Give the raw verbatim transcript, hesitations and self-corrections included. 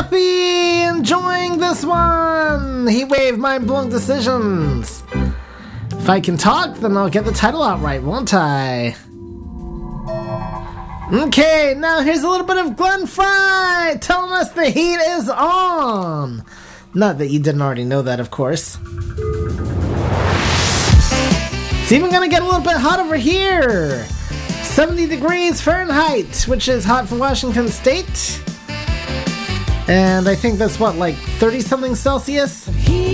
Kathy, enjoying this one. Heat wave, mind-blowing decisions. If I can talk, then I'll get the title out right, won't I? Okay, now here's a little bit of Glenn Fry telling us the heat is on. Not that you didn't already know that, of course. It's even gonna get a little bit hot over here. seventy degrees Fahrenheit, which is hot for Washington State. And I think that's what, like thirty something Celsius?